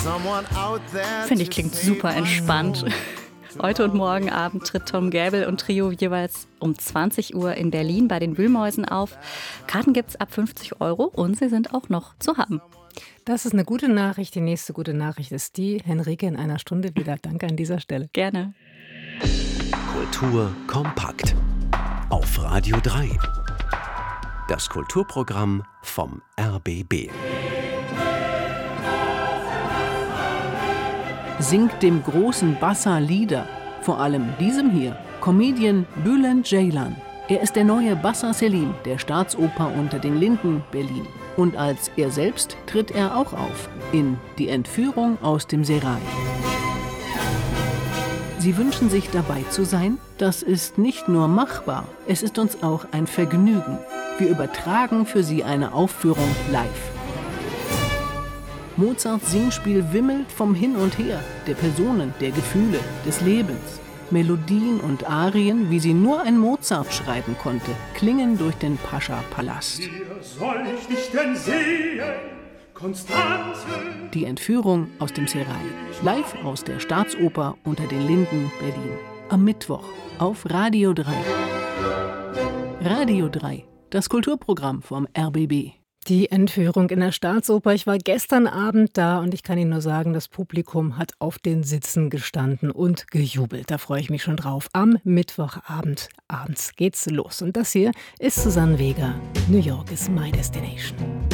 Finde ich, klingt super entspannt. Heute und morgen Abend tritt Tom Gäbel und Trio jeweils um 20 Uhr in Berlin bei den Wühlmäusen auf. Karten gibt's ab 50 € und sie sind auch noch zu haben. Das ist eine gute Nachricht. Die nächste gute Nachricht ist die. Henrike, in einer Stunde wieder. Danke an dieser Stelle. Gerne. Kultur kompakt. Auf Radio 3. Das Kulturprogramm vom RBB. Singt dem großen Bassa Lieder, vor allem diesem hier, Comedian Bülent Ceylan. Er ist der neue Bassa Selim der Staatsoper Unter den Linden Berlin. Und als er selbst tritt er auch auf in Die Entführung aus dem Serail. Sie wünschen sich dabei zu sein? Das ist nicht nur machbar, es ist uns auch ein Vergnügen. Wir übertragen für Sie eine Aufführung live. Mozarts Singspiel wimmelt vom Hin und Her, der Personen, der Gefühle, des Lebens. Melodien und Arien, wie sie nur ein Mozart schreiben konnte, klingen durch den Pascha-Palast. Soll ich dich denn sehen, Konstanze? Die Entführung aus dem Serail. Live aus der Staatsoper Unter den Linden Berlin. Am Mittwoch auf Radio 3. Radio 3, das Kulturprogramm vom RBB. Die Entführung in der Staatsoper. Ich war gestern Abend da und ich kann Ihnen nur sagen, das Publikum hat auf den Sitzen gestanden und gejubelt. Da freue ich mich schon drauf. Am Mittwochabend abends geht's los. Und das hier ist Susanne Vega. New York is my destination.